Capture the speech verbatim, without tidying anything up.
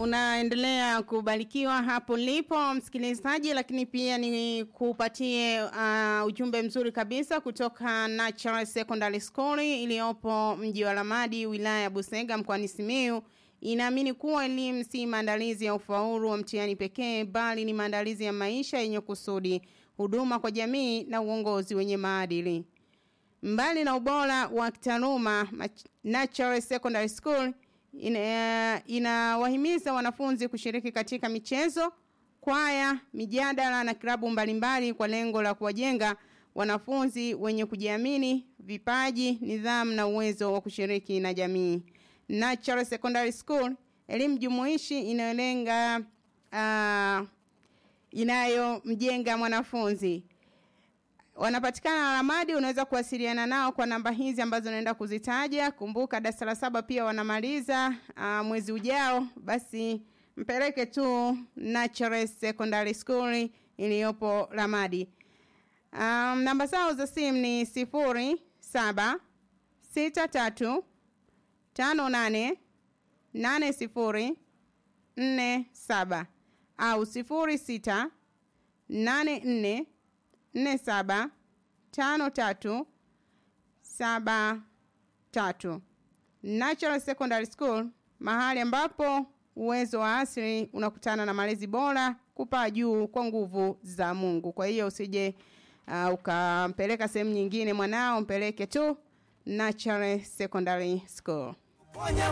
Unaendelea kubarikiwa hapo lipo msikilizaji, lakini pia ni kupatie uh, ujumbe mzuri kabisa kutoka Natural Secondary School iliyopo mji wa Lamadi, wilaya ya Busega, mkoani Simiyu. Inaamini kuwa elimu si maandalizi ya ufaulu wa mtihani pekee, bali ni maandalizi ya maisha yenye kusudi, huduma kwa jamii na uongozi wenye maadili. Mbali na ubora wa kitaaluma, Natural Secondary School ina, inawahimiza wanafunzi kushiriki katika michezo, kwaya, mijadala na klabu mbalimbali kwa lengo la kuwajenga wanafunzi wenye kujiamini, vipaji, nidhamu na uwezo wa kushiriki na jamii. Natural Secondary School, elimu jumuishi inayolenga uh, inayomjenga mwanafunzi. Wanapatikana Lamadi, unaweza kuwasiliana nao kwa namba hizi ambazo naenda kuzitaja. Kumbuka darasa la saba pia wanamaliza uh, mwezi ujao, basi mpeleke tu Natural Secondary School iliyopo Lamadi. Um, namba zao za simu ni sifuri saba sita tatu tano nane nane sifuri nne saba au sifuri sita nane nne nne saba tano tatu saba tatu. Natural Secondary School, mahali ambapo uwezo wa asili unakutana na malezi bora kupaa juu kwa nguvu za Mungu. Kwa hiyo usije uh, ukampeleka sehemu nyingine mwanao, mpeleke tu Natural Secondary School.